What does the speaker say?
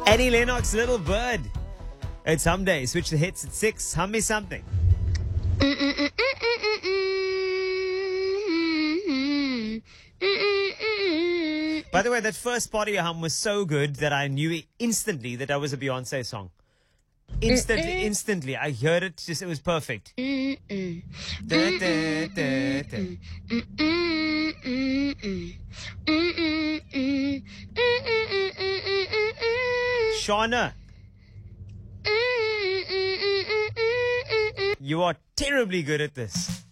Annie Lennox, Little Bird. It's Hum Day. Switch the hits at 6. Hum me something. By the way, that first part of your hum was so good that I knew instantly that was a Beyonce song. Instantly. I heard it, it was perfect. Shauna, you are terribly good at this.